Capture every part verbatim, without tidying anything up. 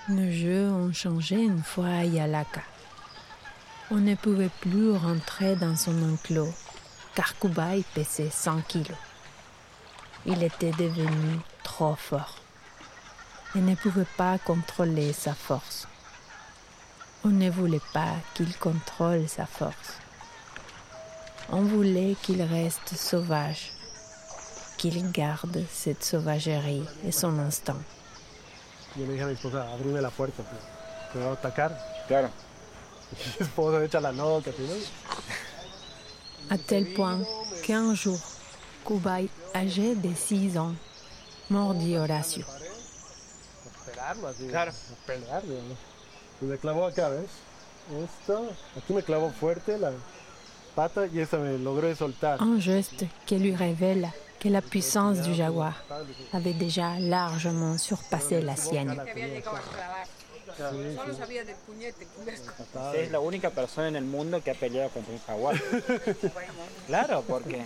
Nos jeux ont changé une fois à Yalaka. On ne pouvait plus rentrer dans son enclos, car Kubai pesait cent kilos. Il était devenu trop fort et ne pouvait pas contrôler sa force. On ne voulait pas qu'il contrôle sa force. On voulait qu'il reste sauvage, qu'il garde cette sauvagerie et son instinct. Yo le dije a mi esposa, abrime la puerta, pues, te va a atacar. Claro. Y mi esposa echa la nota, ¿no? À tel point qu'un jour, Kubai, âgé de six ans, mordit Horacio. Esperarlo así. Claro. Pelearlo, ¿no? Y me clavó acá, ¿ves? Esto, aquí me clavó fuerte la pata y esa me logré soltar. Un geste qui lui révèle que la puissance du jaguar avait déjà largement surpassé la sienne. Es la única persona en el mundo que ha peleado contra un jaguar. Claro, porque...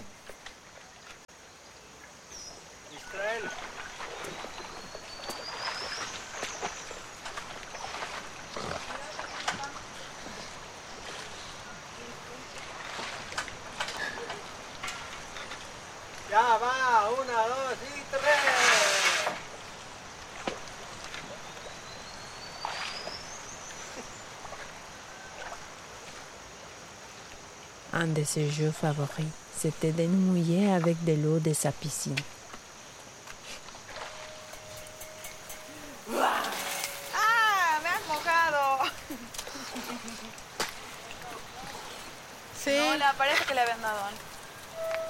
Ya va, una, dos y tres. Un de ses jeux favoris, c'était de nous mouiller avec de l'eau de sa piscine. ¡Ah! ¡Me has mojado! Sí. No, la parece que le habían dado algo.